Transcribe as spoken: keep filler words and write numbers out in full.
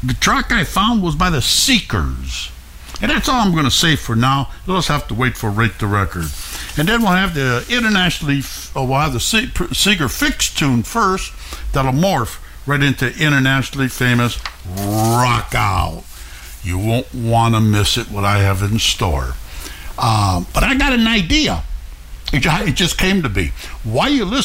The track I found was by the Seekers. And that's all I'm going to say for now. You'll just have to wait for Rate the Record. And then we'll have the internationally, uh, we'll have the Seeger Fix tune first. That'll morph right into internationally famous Rock Out. You won't want to miss it, what I have in store. Um, but I got an idea. It just came to me. Why you listen?